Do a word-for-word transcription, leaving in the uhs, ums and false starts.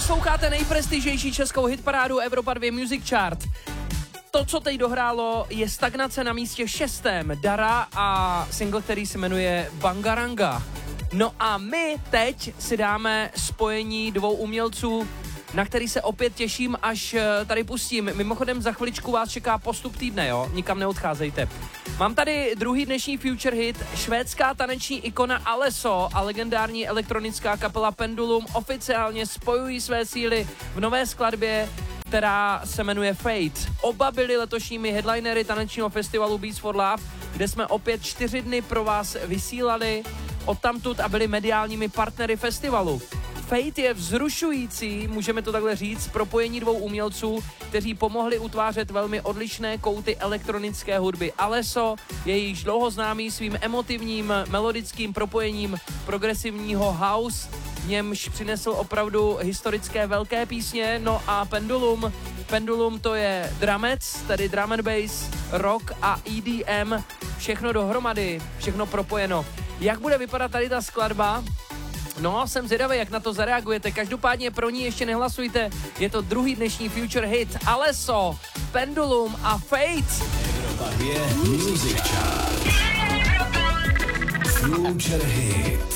Posloucháte nejprestižnější českou hitparádu Evropa dva Music Chart. To, co teď dohrálo, je stagnace na místě šestém. Dara a single, který se jmenuje Bangaranga. No a my teď si dáme spojení dvou umělců, na který se opět těším, až tady pustím. Mimochodem za chviličku vás čeká postup týdne, jo? Nikam neodcházejte. Mám tady druhý dnešní future hit. Švédská taneční ikona Alesso a legendární elektronická kapela Pendulum oficiálně spojují své síly v nové skladbě, která se jmenuje Fate. Oba byli letošními headlinery tanečního festivalu Beats for Love, kde jsme opět čtyři dny pro vás vysílali odtamtud a byli mediálními partnery festivalu. Fate je vzrušující, můžeme to takhle říct, propojení dvou umělců, kteří pomohli utvářet velmi odlišné kouty elektronické hudby. Alesso je již dlouho známý svým emotivním melodickým propojením progresivního house, v němž přinesl opravdu historické velké písně, no a Pendulum, Pendulum to je dramec, tedy drum and bass, rock a E D M, všechno dohromady, všechno propojeno. Jak bude vypadat tady ta skladba? No, jsem zvědavý, jak na to zareagujete. Každopádně pro ní ještě nehlasujte. Je to druhý dnešní future hit. Alesso, Pendulum a Fate. Evropa dva Music Chart. Future hit.